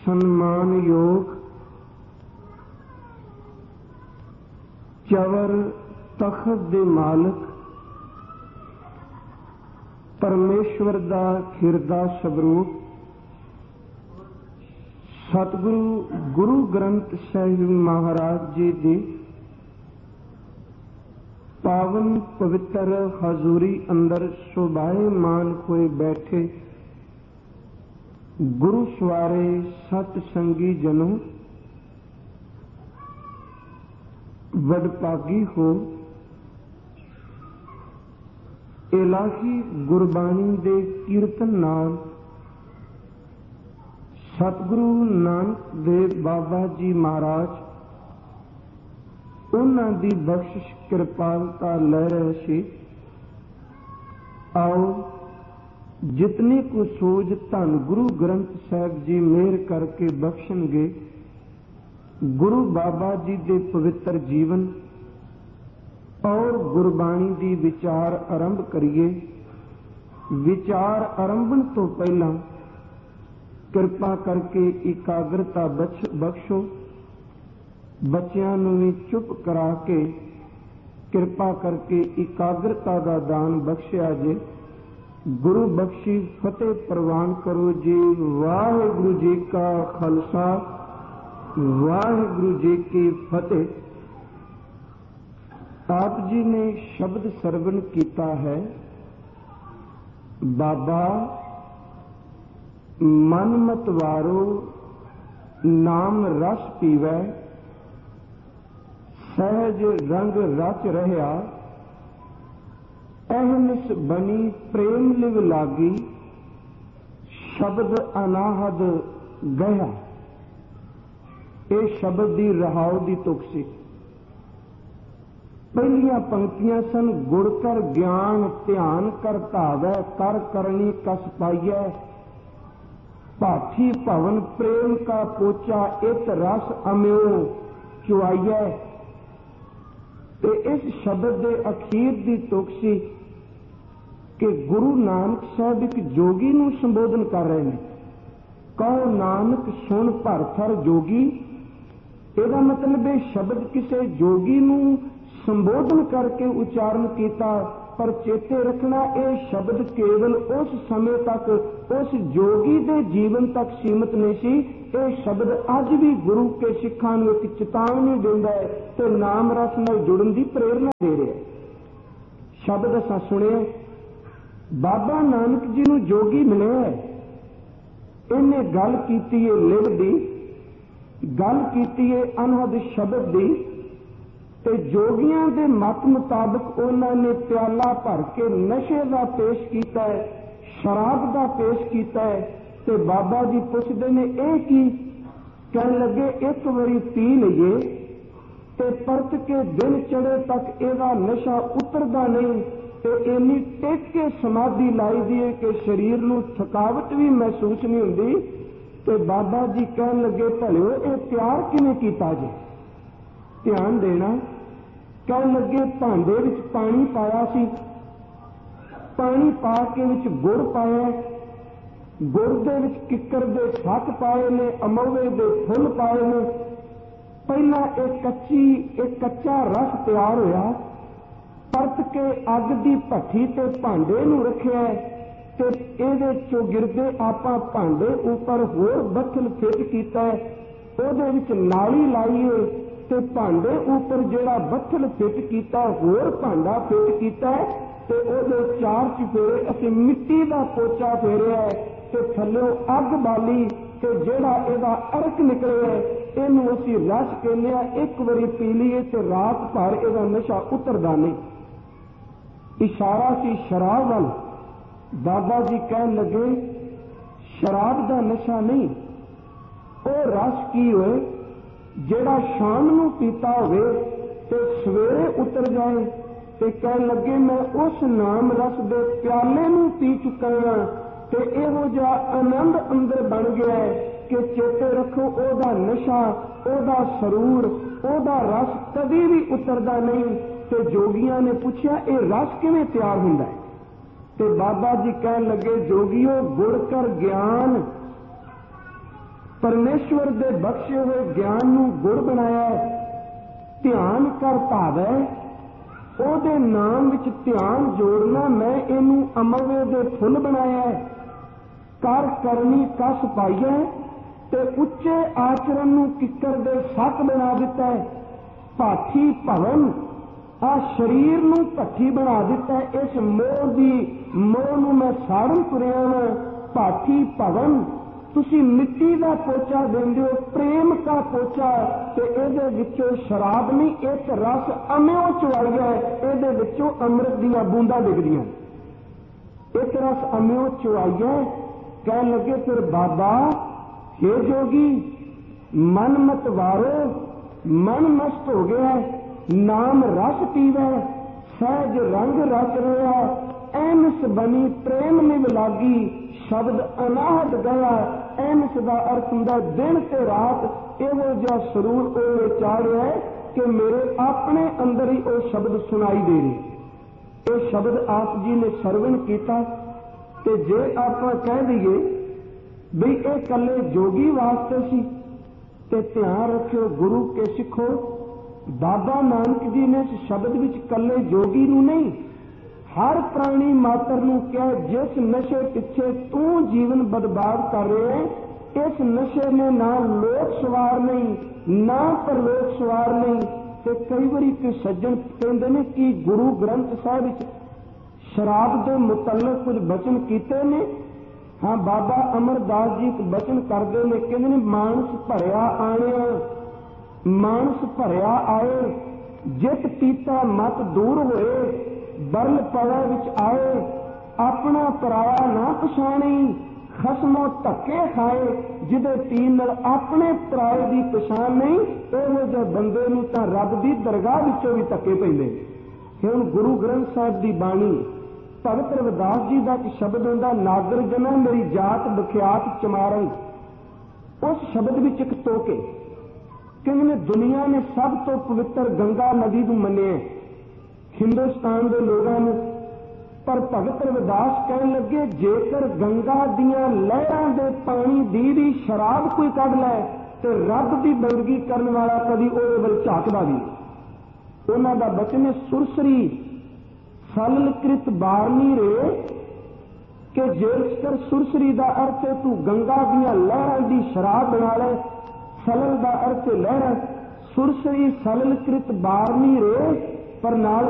सन्मान योग चवर तखत दे मालिक परमेश्वर दा खिरदा स्वरूप सतगुरु गुरु ग्रंथ साहिब महाराज जी दी पावन पवित्र हजूरी अंदर शोभायमान होए बैठे गुरु सवारे सतसंगी जनों, वडभागी हो इलाही गुरबाणी दे कीर्तन नाल सतगुरु नानक देव बाबा जी महाराज उन्हां दी बख्शिश कृपालता ले रहे सी। आओ जितनी को सूझ धन गुरु ग्रंथ साहिब जी मेहर करके बख्शणगे, गुरु बाबा जी दे पवित्र जीवन और गुरबाणी दी विचार आरंभ करिए। विचार आरंभण तो पहला कृपा करके एकाग्रता बख्शो। बच्चियां नूं भी चुप करा के कृपा करके एकाग्रता का दान बख्शिया जे। गुरु बख्शी फतेह प्रवान करो जी। वाहिगुरु जी का खालसा, वाहिगुरु जी की फतेह। आप जी ने शब्द सरवण किया है, बाबा मन मत वारो नाम रस पीवै, सहज रंग रच रहा, अहनिस बनी प्रेम लिव लागी, शब्द अनाहद गया। ये शब्द दी रहाव दी तुक सी। पहलियां पंक्तियां सन, गुड़ कर ज्ञान ध्यान कर धावै, कर करनी कस पाइयै, पाठी भवन प्रेम का पोचा, इत रस अम्यो चुआइयै। ते इस शब्द के अखीर की तुक सी कि गुरु नानक साहब एक जोगी नूं संबोधन कर रहे हैं। कहो नानक सुन भर थर जोगी। ਇਹਦਾ मतलब है शब्द किसी जोगी नूं संबोधन करके उच्चारण किया, पर चेते रखना यह शब्द केवल उस समय तक उस जोगी के जीवन तक सीमित नहीं सी। यह शब्द अज भी गुरु के सिखां नूं एक चेतावनी देंदा है तो नाम रस नाल जुड़न की प्रेरणा दे रहा है। शब्द असां सुने, बाबा नानक जी नूं जोगी मिले है, इन्हें गल कीती है लिव दी, गल कीती है अनहद शब्द दी। ते जोगियां दे मत मुताबिक उन्होंने प्याला भर के नशे का पेश किया है, शराब का पेश किया है। ते बाबा जी पुछदे ने यह की, कहने लगे एक बारी पी लीए ते परत के दिन चढ़े तक ਇਹਦਾ नशा उतरदा नहीं, ते इन्नी टेक के समाधि लाई दी है कि शरीर नूं थकावट भी महसूस नहीं हुंदी। ते बाबा जी कहने लगे भलिओ ये प्यार किवें कीता जी? ध्यान देना। कहने लगे भांडे विच पानी पाया सी, पानी पा के विच गुड़ पाया, गुड़ दे विच किक्कर दे फट पाए ने, अमोवे दे फुल पाए ने। पहला एक कच्चा रस तैयार होया, परत के अग दी भट्ठी ते भांडे नूं रखिया ते इहदे चौगिरदे आपां भांडे उपर होर बत्थल फिट कीता, उहदे विच नाली लाईए ते भांडे उपर जिहड़ा बत्थल फिट कीता होर भांडा फिट कीता ते उहदे चार चफेरे असीं मिट्टी दा पोचा फेरिया ते थल्लों अग बाली ते जिहड़ा इहदा अरक निकलिया इहनूं असीं रस कहने आ। एक वारी पी लीए ते रात भर इहदा नशा उतरदा नहीं। इशारा सी शराब वाल। बाबा जी कहन लगे शराब का नशा नहीं, वो रस की होए जेड़ा शाम नूं पीता होवे ते सवेरे उतर जाए। ते कहन लगे मैं उस नाम रस दे प्याले नूं पी चुका हां ते इहो जिहा आनंद अंदर बन गया है कि चेते रखो ओदा नशा, ओदा सरूर, ओदा रस कभी भी उतरदा नहीं। ते जोगियां ने पूछा ये रस किवें तैयार हुंदा है? ते बाबा जी कहन लगे जोगियो गुड़ कर ज्ञान परमेश्वर दे बख्शे हुए ज्ञान नूं गुड़ बनाया, ध्यान कर भावै, ओदे नाम विच ध्यान जोड़ना, मैं इनू अमरवे दे फुल बनाया, कर करनी कस पाईए, ते उच्चे आचरण नूं किकर दे सक बना दिता है। भाठी भवन आ शरीर नूं भट्ठी बना दिता है। इस मोह दी मोह नूं मैं साड़न तुरिया वां। भाठी भवन तुसी मिट्टी का पोचा देंदे हो, प्रेम का पोचा, ते इहदे विचों शराब नहीं, एक रस अम्यो चुआई है, इहदे विचों अमृत दीयां बूंदां डिगदियां, एक रस अम्यो चुआई है। कह लगे फिर बाबा हे जोगी, मन मत वारो, मन नष्ट हो गया, नाम रस पीवै, सहज रंग रच रहा, एनस बनी प्रेम निभ लागी, शब्द अनाहत गया। एनस का अर्थ हुंदा दिन ते रात इहो जिहा सरूर ओले चाढ़िया है कि मेरे अपने अंदर ही वो शब्द सुनाई दे रहे। ये शब्द आप जी ने सरवण किया, ते जे आप कह दईए भी ये कले जोगी वास्ते सी, ते ध्यान रखियो गुरु के सिखो, बाबा नानक जी ने इस शब्द विच कले जोगी नूं नहीं, हर प्राणी मात्र नूं कहा, जिस नशे पिछे तू जीवन बर्बाद कर रहे हैं, इस नशे ने ना लोक सवार नहीं ना परलोक सवार नहीं। ते कई बारी कोई सज्जन कहते हैं कि गुरु ग्रंथ साहिब विच शराब के मुतल्लक कुछ बचन कीते ने। हाँ, बाबा अमरदास जी एक बचन करते हैं, कहते हैं मानस भरिया आणिया, मानस भरिया आए, जित पीता मत दूर होए, बरल पवै विच आए, अपना पराया ना पछाणी, खसमों धक्के खाए, जिदे पीन नाल अपने पराए की पछाण नहीं, इहो जिहे बंदे नूं तां रब की दरगाह विचों भी धक्के पैंदे। हुण गुरु ग्रंथ साहिब की बाणी भगत रविदास जी का एक शब्द हुंदा, नागर जना मेरी जात बख्यात चमारंग। उस शब्द विच एक टोके कहने दुनिया ने सब तो पवित्र गंगा नदी को मन्निया हिंदुस्तान के लोगों ने, पर भगत रविदास कह लगे जेकर गंगा दियां लहरां दे पानी दी भी शराब कोई कढ लै ते रब की बंदगी करने वाला कभी ओहदे वल झाकदा भी। उन्हां दा बचन है सुरसरी सललकृत बारनी रे, कि जेकर सुरसरी का अर्थ है तू गंगा दियां लहरां दी शराब बना ले, सलल का अर्थ लहर, सुरसरी सललकृत बारनी रे, पर नाल